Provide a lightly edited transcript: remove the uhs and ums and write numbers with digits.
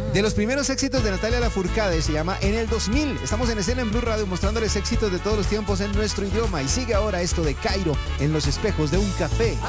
De los primeros éxitos de Natalia Lafourcade se llama En el 2000. Estamos en escena en Blue Radio mostrándoles éxitos de todos los tiempos en nuestro idioma. Y sigue ahora esto de Cairo en los espejos de un café.